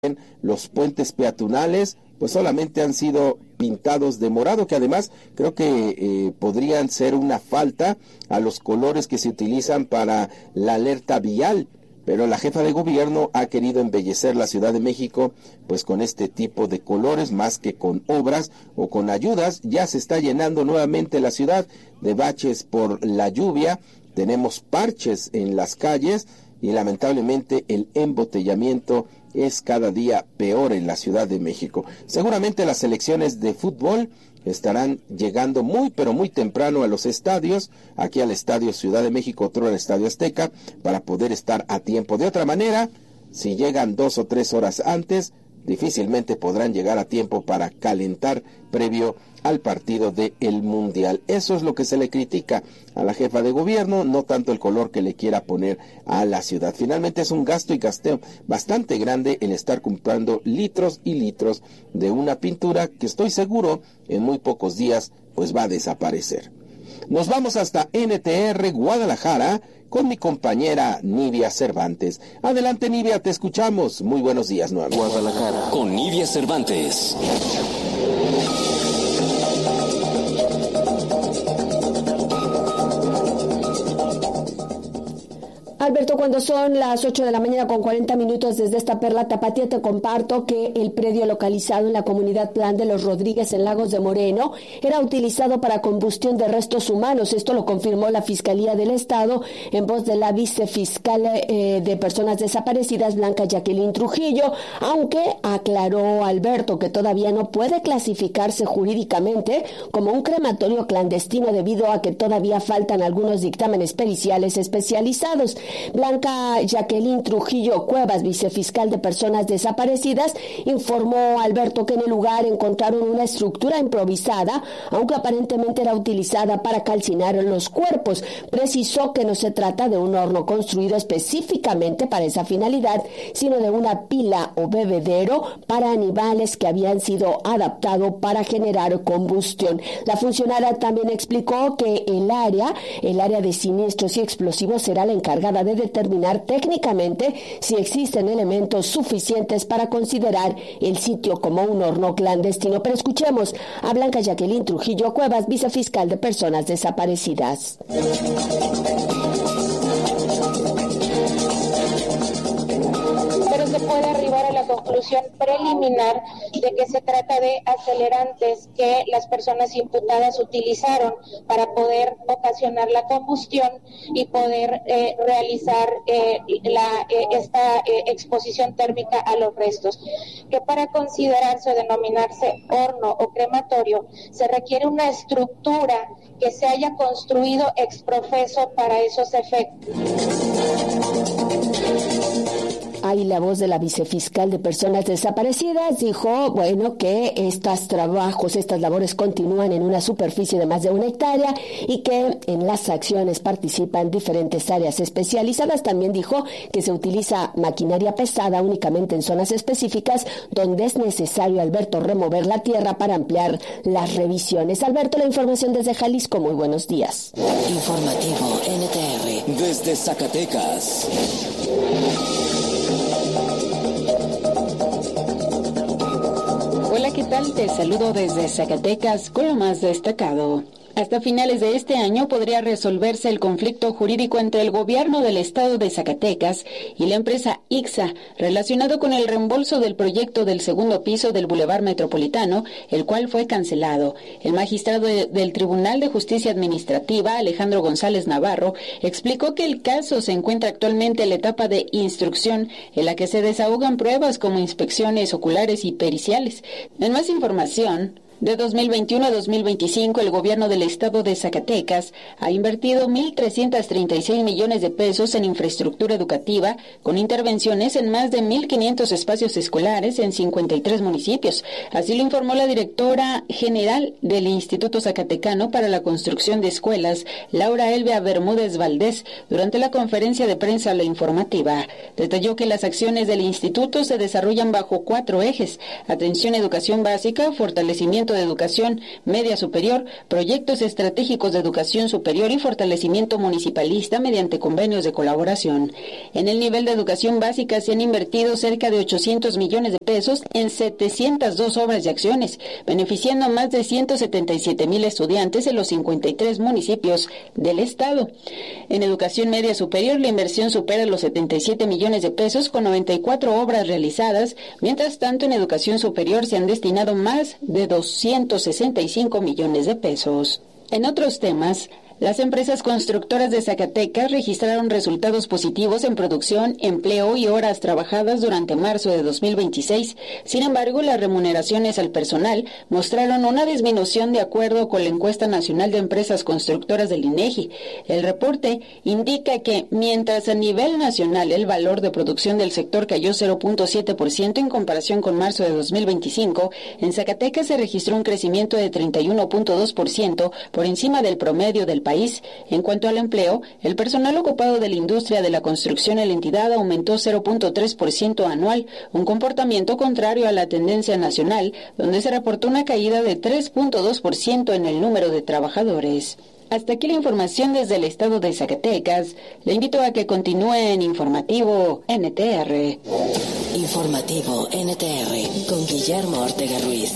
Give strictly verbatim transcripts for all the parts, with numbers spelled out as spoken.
Los puentes peatonales pues solamente han sido pintados de morado, que además creo que eh, podrían ser una falta a los colores que se utilizan para la alerta vial, pero la jefa de gobierno ha querido embellecer la Ciudad de México pues con este tipo de colores más que con obras o con ayudas. Ya se está llenando nuevamente la ciudad de baches por la lluvia, tenemos parches en las calles y lamentablemente el embotellamiento es cada día peor en la Ciudad de México. Seguramente las selecciones de fútbol estarán llegando muy pero muy temprano a los estadios, aquí al Estadio Ciudad de México, otro al Estadio Azteca, para poder estar a tiempo. De otra manera, si llegan dos o tres horas antes, difícilmente podrán llegar a tiempo para calentar previo al partido del Mundial. Eso es lo que se le critica a la jefa de gobierno, no tanto el color que le quiera poner a la ciudad. Finalmente es un gasto y gasteo bastante grande el estar comprando litros y litros de una pintura que estoy seguro en muy pocos días pues va a desaparecer. Nos vamos hasta N T R Guadalajara con mi compañera Nidia Cervantes. Adelante, Nidia, te escuchamos. Muy buenos días nuevamente. Guadalajara con Nidia Cervantes. Alberto, cuando son las ocho de la mañana con cuarenta minutos desde esta perla tapatía, te comparto que el predio localizado en la comunidad Plan de los Rodríguez en Lagos de Moreno era utilizado para combustión de restos humanos. Esto lo confirmó la Fiscalía del Estado en voz de la vicefiscal eh, de Personas Desaparecidas, Blanca Jacqueline Trujillo, aunque aclaró Alberto que todavía no puede clasificarse jurídicamente como un crematorio clandestino debido a que todavía faltan algunos dictámenes periciales especializados. Blanca Jacqueline Trujillo Cuevas, vicefiscal de Personas Desaparecidas, informó a Alberto que en el lugar encontraron una estructura improvisada, aunque aparentemente era utilizada para calcinar los cuerpos. Precisó que no se trata de un horno construido específicamente para esa finalidad, sino de una pila o bebedero para animales que habían sido adaptados para generar combustión. La funcionaria también explicó que el área, el área de siniestros y explosivos será la encargada de determinar técnicamente si existen elementos suficientes para considerar el sitio como un horno clandestino. Pero escuchemos a Blanca Jacqueline Trujillo Cuevas, vicefiscal de Personas Desaparecidas. Pero se puede arribar a la conclusión preliminar de que se trata de acelerantes que las personas imputadas utilizaron para poder ocasionar la combustión y poder eh, realizar eh, la, eh, esta eh, exposición térmica a los restos. Que para considerarse o denominarse horno o crematorio se requiere una estructura que se haya construido ex profeso para esos efectos. Ahí la voz de la vicefiscal de Personas Desaparecidas dijo, bueno, que estos trabajos, estas labores continúan en una superficie de más de una hectárea y que en las acciones participan diferentes áreas especializadas. También dijo que se utiliza maquinaria pesada únicamente en zonas específicas donde es necesario, Alberto, remover la tierra para ampliar las revisiones. Alberto, la información desde Jalisco. Muy buenos días. Informativo N T R desde Zacatecas. Hola, ¿qué tal? Te saludo desde Zacatecas con lo más destacado. Hasta finales de este año podría resolverse el conflicto jurídico entre el gobierno del estado de Zacatecas y la empresa I X A relacionado con el reembolso del proyecto del segundo piso del Boulevard Metropolitano, el cual fue cancelado. El magistrado de, del Tribunal de Justicia Administrativa, Alejandro González Navarro, explicó que el caso se encuentra actualmente en la etapa de instrucción, en la que se desahogan pruebas como inspecciones oculares y periciales. En más información, de dos mil veintiuno a dos mil veinticinco, el gobierno del estado de Zacatecas ha invertido mil trescientos treinta y seis millones de pesos en infraestructura educativa, con intervenciones en más de mil quinientos espacios escolares en cincuenta y tres municipios. Así lo informó la directora general del Instituto Zacatecano para la Construcción de Escuelas, Laura Elvia Bermúdez Valdés, durante la conferencia de prensa La Informativa. Detalló que las acciones del instituto se desarrollan bajo cuatro ejes: atención a educación básica, fortalecimiento Departamento de Educación Media Superior, proyectos estratégicos de educación superior y fortalecimiento municipalista mediante convenios de colaboración. En el nivel de educación básica se han invertido cerca de ochocientos millones de pesos en setecientas dos obras y acciones, beneficiando a más de ciento setenta y siete mil estudiantes en los cincuenta y tres municipios del estado. En educación media superior, la inversión supera los setenta y siete millones de pesos con noventa y cuatro obras realizadas. Mientras tanto, en educación superior se han destinado más de doscientos sesenta y cinco millones de pesos. En otros temas, las empresas constructoras de Zacatecas registraron resultados positivos en producción, empleo y horas trabajadas durante marzo de dos mil veintiséis. Sin embargo, las remuneraciones al personal mostraron una disminución de acuerdo con la encuesta nacional de empresas constructoras del INEGI. El reporte indica que, mientras a nivel nacional el valor de producción del sector cayó cero punto siete por ciento en comparación con marzo de dos mil veinticinco, en Zacatecas se registró un crecimiento de treinta y uno punto dos por ciento por encima del promedio del país. En cuanto al empleo, el personal ocupado de la industria de la construcción en la entidad aumentó cero punto tres por ciento anual, un comportamiento contrario a la tendencia nacional, donde se reportó una caída de tres punto dos por ciento en el número de trabajadores. Hasta aquí la información desde el estado de Zacatecas. Le invito a que continúe en Informativo N T R. Informativo N T R con Guillermo Ortega Ruiz.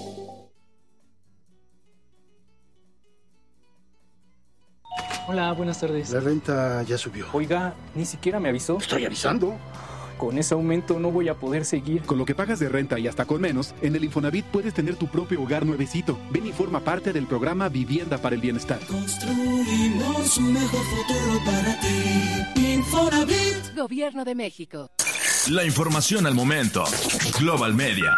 Hola, buenas tardes. La renta ya subió. Oiga, ni siquiera me avisó. Estoy avisando. Con ese aumento no voy a poder seguir. Con lo que pagas de renta y hasta con menos, en el Infonavit puedes tener tu propio hogar nuevecito. Ven y forma parte del programa Vivienda para el Bienestar. Construimos un mejor futuro para ti. Infonavit. Gobierno de México. La información al momento. Global Media.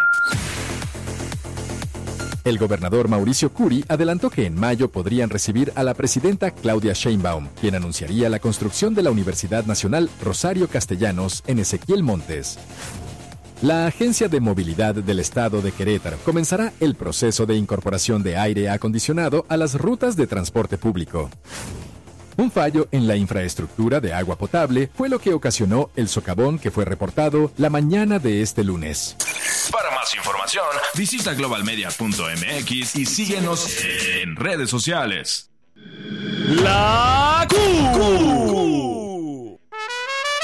El gobernador Mauricio Curi adelantó que en mayo podrían recibir a la presidenta Claudia Sheinbaum, quien anunciaría la construcción de la Universidad Nacional Rosario Castellanos en Ezequiel Montes. La Agencia de Movilidad del Estado de Querétaro comenzará el proceso de incorporación de aire acondicionado a las rutas de transporte público. Un fallo en la infraestructura de agua potable fue lo que ocasionó el socavón que fue reportado la mañana de este lunes. Para más información, visita global media punto m x y síguenos en redes sociales. La Q.